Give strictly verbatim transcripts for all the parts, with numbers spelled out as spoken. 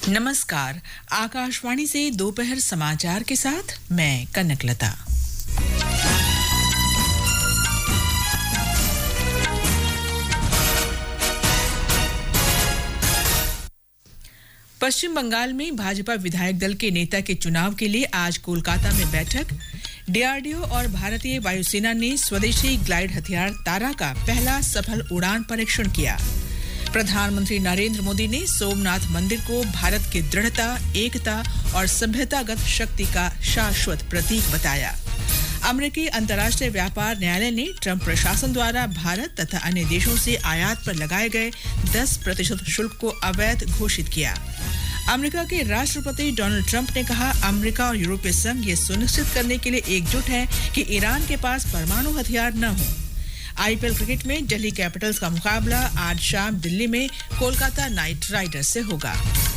नमस्कार, आकाशवाणी से दोपहर समाचार के साथ मैं कनकलता। पश्चिम बंगाल में भाजपा विधायक दल के नेता के चुनाव के लिए आज कोलकाता में बैठक। डीआरडीओ और भारतीय वायुसेना ने स्वदेशी ग्लाइड हथियार तारा का पहला सफल उड़ान परीक्षण किया। प्रधानमंत्री नरेंद्र मोदी ने सोमनाथ मंदिर को भारत की दृढ़ता, एकता और सभ्यतागत शक्ति का शाश्वत प्रतीक बताया। अमेरिकी अंतर्राष्ट्रीय व्यापार न्यायालय ने ट्रंप प्रशासन द्वारा भारत तथा अन्य देशों से आयात पर लगाए गए दस प्रतिशत शुल्क को अवैध घोषित किया। अमेरिका के राष्ट्रपति डोनाल्ड ट्रंप ने कहा, अमेरिका और यूरोपीय संघ ये सुनिश्चित करने के लिए एकजुट है कि ईरान के पास परमाणु हथियार न हो। आईपीएल क्रिकेट में दिल्ली कैपिटल्स का मुकाबला आज शाम दिल्ली में कोलकाता नाइट राइडर्स से होगा।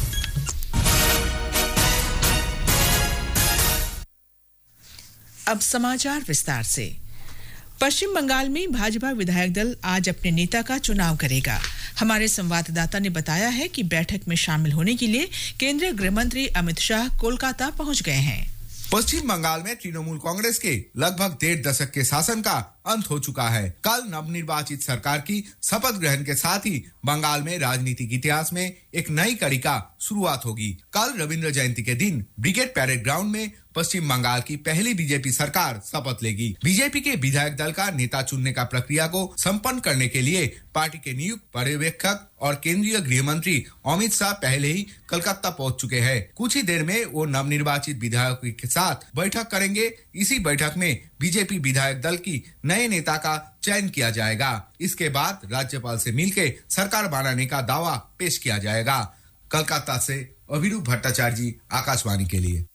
अब समाचार विस्तार से। पश्चिम बंगाल में भाजपा विधायक दल आज अपने नेता का चुनाव करेगा। हमारे संवाददाता ने बताया है कि बैठक में शामिल होने के लिए केंद्रीय गृह मंत्री अमित शाह कोलकाता पहुंच गए हैं। पश्चिम बंगाल में तृणमूल कांग्रेस के लगभग डेढ़ दशक के शासन का अंत हो चुका है। कल नवनिर्वाचित सरकार की शपथ ग्रहण के साथ ही बंगाल में राजनीतिक इतिहास में एक नई कड़ी का शुरुआत होगी। कल रविंद्र जयंती के दिन ब्रिगेड परेड ग्राउंड में पश्चिम बंगाल की पहली बीजेपी सरकार शपथ लेगी। बीजेपी के विधायक दल का नेता चुनने का प्रक्रिया को संपन्न करने के लिए पार्टी के नियुक्त पर्यवेक्षक और केंद्रीय गृह मंत्री अमित शाह पहले ही कलकत्ता पहुंच चुके हैं। कुछ ही देर में वो नवनिर्वाचित विधायकों के साथ बैठक करेंगे। इसी बैठक में बीजेपी विधायक दल की नए नेता का चयन किया जाएगा। इसके बाद राज्यपाल से मिलकर सरकार बनाने का दावा पेश किया जाएगा। कलकत्ता से अभिरूप भट्टाचार्य जी, आकाशवाणी के लिए।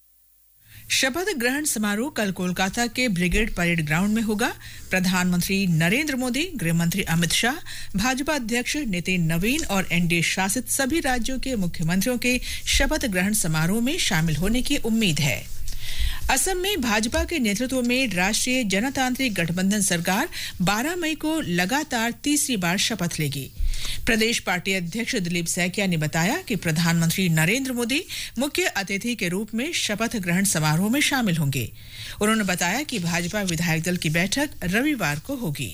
शपथ ग्रहण समारोह कल कोलकाता के ब्रिगेड परेड ग्राउंड में होगा। प्रधानमंत्री नरेंद्र मोदी, गृह मंत्री अमित शाह, भाजपा अध्यक्ष नितिन नवीन और एनडीए शासित सभी राज्यों के मुख्यमंत्रियों के शपथ ग्रहण समारोह में शामिल होने की उम्मीद है। असम में भाजपा के नेतृत्व में राष्ट्रीय जनतांत्रिक गठबंधन सरकार बारह मई को लगातार तीसरी बार शपथ लेगी। प्रदेश पार्टी अध्यक्ष दिलीप सैकिया ने बताया कि प्रधानमंत्री नरेंद्र मोदी मुख्य अतिथि के रूप में शपथ ग्रहण समारोह में शामिल होंगे। उन्होंने बताया कि भाजपा विधायक दल की बैठक रविवार को होगी।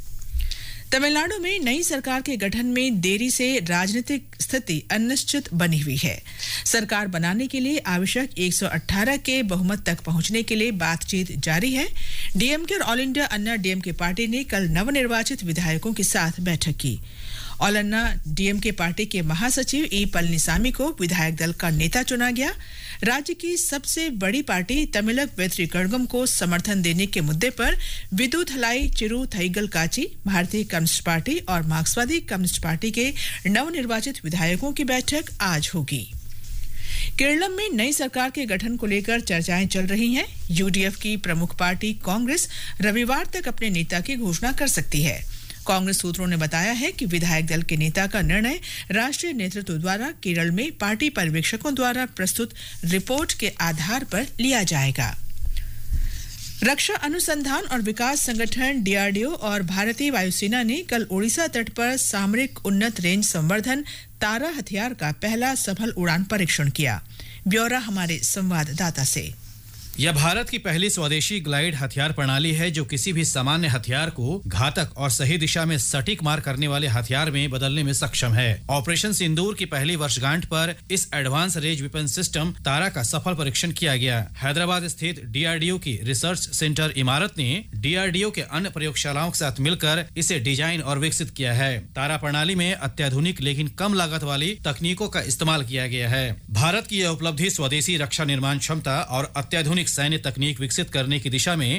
तमिलनाडु में नई सरकार के गठन में देरी से राजनीतिक स्थिति अनिश्चित बनी हुई है। सरकार बनाने के लिए आवश्यक एक सौ अठारह के बहुमत तक पहुंचने के लिए बातचीत जारी है। डीएमके और ऑल इंडिया अन्ना डीएमके पार्टी ने कल नवनिर्वाचित विधायकों के साथ बैठक की। ऑल अन्ना डीएमके पार्टी के महासचिव ई पलनीसामी को विधायक दल का नेता चुना गया। राज्य की सबसे बड़ी पार्टी तमिलक वेत्री कड़गम को समर्थन देने के मुद्दे पर विदुथलाई चिरू थईगल काची, भारतीय कम्युनिस्ट पार्टी और मार्क्सवादी कम्युनिस्ट पार्टी के नवनिर्वाचित विधायकों की बैठक आज होगी। केरलम में नई सरकार के गठन को लेकर चर्चाएं चल रही हैं। यूडीएफ की प्रमुख पार्टी कांग्रेस रविवार तक अपने नेता की घोषणा कर सकती है। कांग्रेस सूत्रों ने बताया है कि विधायक दल के नेता का निर्णय राष्ट्रीय नेतृत्व द्वारा केरल में पार्टी पर्यवेक्षकों द्वारा प्रस्तुत रिपोर्ट के आधार पर लिया जाएगा। रक्षा अनुसंधान और विकास संगठन डीआरडीओ और भारतीय वायुसेना ने कल ओडिशा तट पर सामरिक उन्नत रेंज संवर्धन तारा हथियार का पहला सफल उड़ान परीक्षण किया। ब्यौरा हमारे संवाददाता से। यह भारत की पहली स्वदेशी ग्लाइड हथियार प्रणाली है जो किसी भी सामान्य हथियार को घातक और सही दिशा में सटीक मार करने वाले हथियार में बदलने में सक्षम है। ऑपरेशन सिंदूर की पहली वर्षगांठ पर इस एडवांस रेंज वेपन सिस्टम तारा का सफल परीक्षण किया गया। हैदराबाद स्थित डीआरडीओ की रिसर्च सेंटर इमारत ने डीआरडीओ के अन्य प्रयोगशालाओं के साथ मिलकर इसे डिजाइन और विकसित किया है। तारा प्रणाली में अत्याधुनिक लेकिन कम लागत वाली तकनीकों का इस्तेमाल किया गया है। भारत की यह उपलब्धि स्वदेशी रक्षा निर्माण क्षमता और अत्याधुनिक सैन्य तकनीक विकसित करने की दिशा में